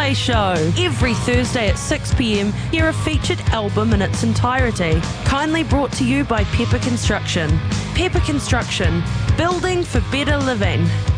Replay Show. Every Thursday at 6 p.m, hear a featured album in its entirety. Kindly brought to you by Pepper Construction. Pepper Construction, building for better living.